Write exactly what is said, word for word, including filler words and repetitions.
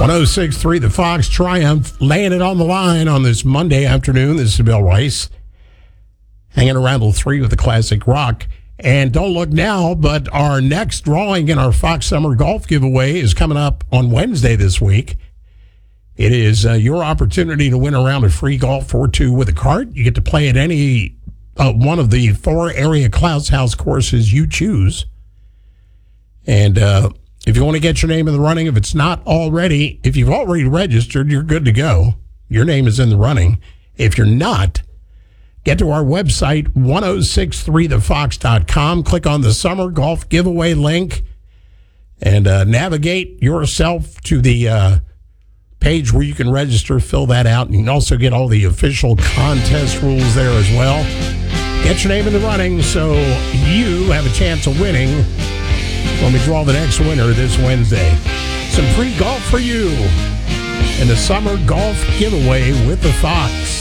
oh six point three The Fox Triumph, laying it on the line on this Monday afternoon. This is Bill Rice, hanging around till three with the classic rock. And don't look now, but our next drawing in our Fox Summer Golf Giveaway is coming up on Wednesday this week. It is uh, your opportunity to win a round of free golf for two with a cart. You get to play at any uh, one of the four area Klaus House courses you choose. And uh, if you want to get your name in the running, if it's not already, if you've already registered, you're good to go. Your name is in the running. If you're not, get to our website, ten sixty-three the fox dot com. Click on the Summer Golf Giveaway link and uh, navigate yourself to the uh, page where you can register, fill that out, and you can also get all the official contest rules there as well. Get your name in the running so you have a chance of winning when we draw the next winner this Wednesday. Some free golf for you in the Summer Golf Giveaway with the Fox.